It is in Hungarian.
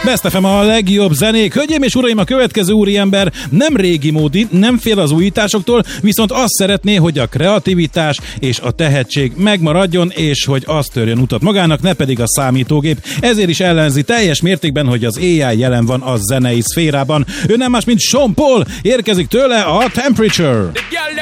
Best FM a legjobb zenék. Hölgyeim és uraim, a következő úriember nem régi módi, nem fél az újításoktól, viszont azt szeretné, hogy a kreativitás és a tehetség megmaradjon, és hogy az törjön utat magának, ne pedig a számítógép. Ezért is ellenzi teljes mértékben, hogy az AI jelen van a zenei szférában. Ő nem más, mint Sean Paul, érkezik tőle a Temperature.